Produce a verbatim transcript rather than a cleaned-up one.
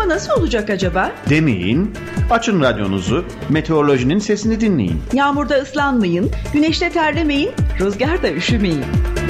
hava nasıl olacak acaba? Demeyin, açın radyonuzu, meteorolojinin sesini dinleyin. Yağmurda ıslanmayın, güneşte terlemeyin, rüzgarda üşümeyin.